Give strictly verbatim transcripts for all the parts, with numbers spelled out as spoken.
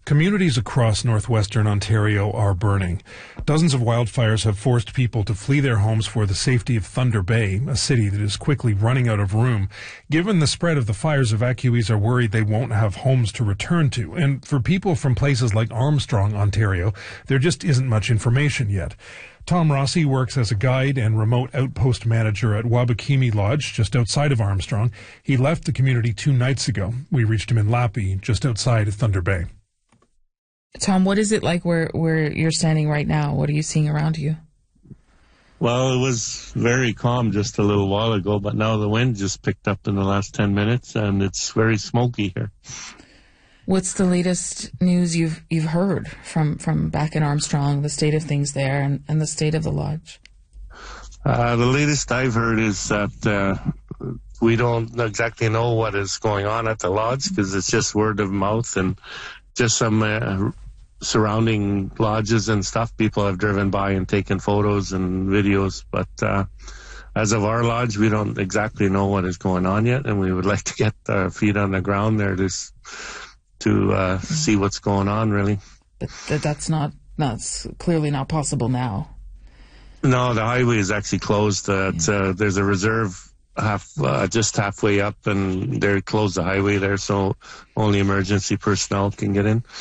Communities across northwestern Ontario are burning. Dozens of wildfires have forced people to flee their homes for the safety of Thunder Bay, a city that is quickly running out of room. Given the spread of the fires, evacuees are worried they won't have homes to return to. And for people from places like Armstrong, Ontario, there just isn't much information yet. Tom Rossi works as a guide and remote outpost manager at Wabakimi Lodge, just outside of Armstrong. He left the community two nights ago. We reached him in Lappy, just outside of Thunder Bay. Tom, what is it like where, where you're standing right now? What are you seeing around you? Well, it was very calm just a little while ago, but now the wind just picked up in the last ten minutes, and it's very smoky here. What's the latest news you've you've heard from, from back in Armstrong, the state of things there, and, and the state of the lodge? Uh, the latest I've heard is that uh, we don't exactly know what is going on at the lodge because it's just word of mouth and just some uh, surrounding lodges and stuff. People have driven by and taken photos and videos, but uh, as of our lodge, we don't exactly know what is going on yet, and we would like to get our feet on the ground there to to uh, see what's going on, really. But th- that's not that's clearly not possible now. No, the highway is actually closed. Uh, yeah. uh, there's a reserve half uh, just halfway up, and they closed the highway there, so only emergency personnel can get in.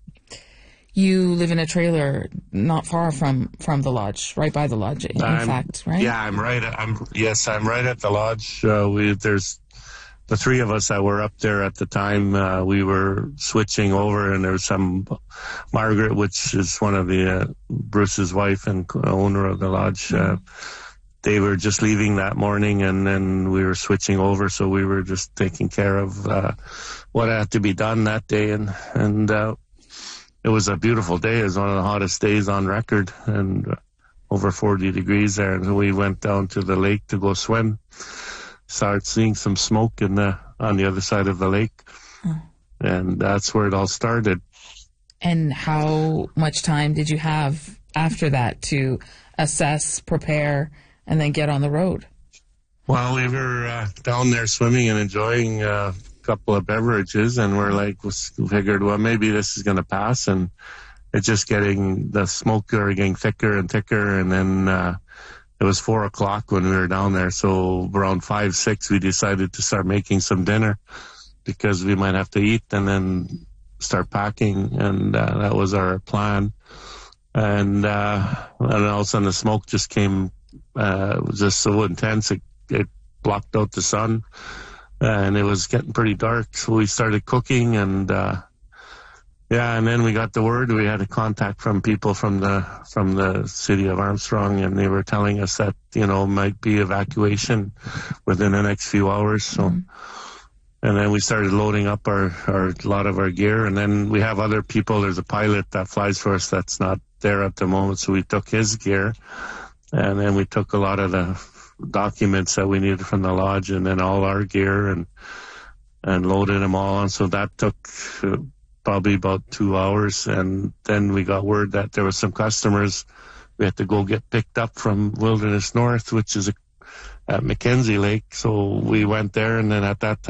You live in a trailer not far from, from the lodge, right by the lodge, in I'm, fact, right? Yeah, I'm right. I'm yes, I'm right at the lodge. Uh, we there's the three of us that were up there at the time. Uh, we were switching over, and there was some Margaret, which is one of the uh, Bruce's wife and owner of the lodge. Uh, they were just leaving that morning, and then we were switching over, so we were just taking care of uh, what had to be done that day, and and. Uh, It was a beautiful day. It was one of the hottest days on record, and uh, over forty degrees there. And we went down to the lake to go swim. Started seeing some smoke in the on the other side of the lake, oh. and that's where it all started. And how much time did you have after that to assess, prepare, and then get on the road? Well, we were uh, down there swimming and enjoying Uh, couple of beverages, and we're like, we figured, well, maybe this is going to pass, and it's just getting, the smoke getting thicker and thicker, and then uh, it was four o'clock when we were down there, so around five, six, we decided to start making some dinner because we might have to eat and then start packing, and uh, that was our plan. And, uh, and all of a sudden the smoke just came, uh, it was just so intense, it, it blocked out the sun. And it was getting pretty dark, so we started cooking, and uh, yeah, and then we got the word. We had a contact from people from the from the city of Armstrong, and they were telling us that, you know, might be evacuation within the next few hours. So, mm-hmm. and then we started loading up our, our a lot of our gear, and then we have other people. There's a pilot that flies for us that's not there at the moment, so we took his gear, and then we took a lot of the documents that we needed from the lodge, and then all our gear, and and loaded them all on. So that took uh, probably about two hours, and then we got word that there were some customers we had to go get picked up from Wilderness North, which is a, at Mackenzie Lake. So we went there, and then at that time